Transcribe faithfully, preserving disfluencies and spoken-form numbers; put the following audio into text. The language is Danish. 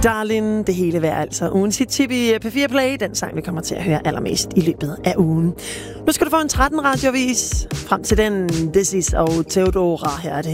Darling, det hele værd altså. Ugens hit tip i P fire Play, den sang vi kommer til at høre allermest i løbet af ugen. Nu skal du få en tretten radiovis. Frem til den, This Is og Theodora, her er det